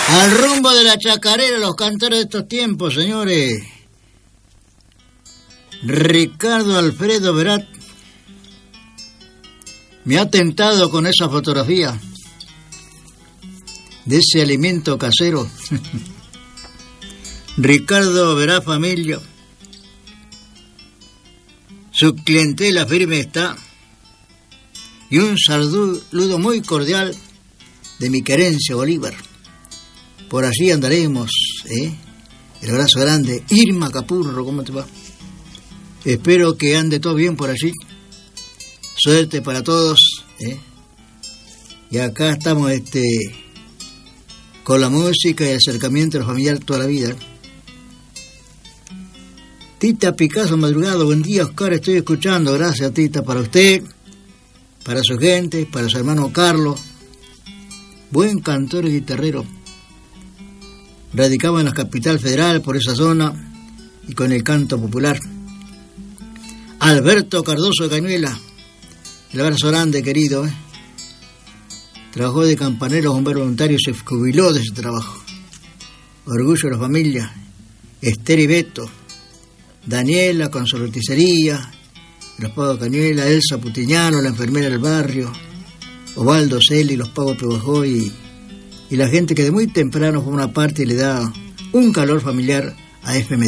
Al rumbo de la chacarera, los cantores de estos tiempos, señores. Ricardo Alfredo Verat me ha tentado con esa fotografía de ese alimento casero. Ricardo Verat familia, su clientela firme está, y un saludo muy cordial de mi querencia Bolívar. Por allí andaremos, el abrazo grande. Irma Capurro, ¿cómo te va? Espero que ande todo bien por allí. Suerte para todos, Y acá estamos con la música y el acercamiento a los familiares toda la vida. Tita Picasso Madrugado, buen día Oscar, estoy escuchando, gracias Tita, para usted, para su gente, para su hermano Carlos, buen cantor y guitarrero. Radicaba en la capital federal, por esa zona, y con el canto popular. Alberto Cardoso de Cañuela, el abrazo grande, querido. Trabajó de campanero, bombero voluntario, se jubiló de ese trabajo. Orgullo de la familia. Esther y Beto, Daniela con su roticería, los pagos de Cañuela, Elsa Putiñano, la enfermera del barrio, Ovaldo Celi, los pagos Pebajó y la gente que de muy temprano forma parte y le da un calor familiar a FM